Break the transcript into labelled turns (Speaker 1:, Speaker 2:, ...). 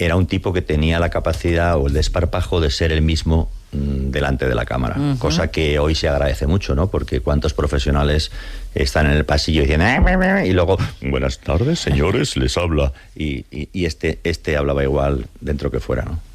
Speaker 1: era un tipo que tenía la capacidad o el desparpajo de ser el mismo delante de la cámara, cosa que hoy se agradece mucho, ¿no? Porque cuántos profesionales están en el pasillo diciendo y luego, buenas tardes, señores, les habla, y este hablaba igual dentro que fuera, ¿no?